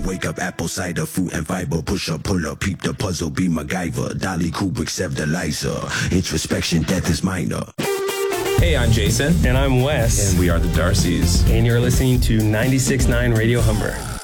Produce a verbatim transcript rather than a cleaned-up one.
wake up, apple cider, fruit and fiber. Push up, pull up, peep the puzzle, be MacGyver. Dolly Kubrick, Sev the Liza. Introspection, death is minor. Hey, I'm Jason. And I'm Wes. And we are the Darcys. And you're listening to ninety-six point nine Radio Humber.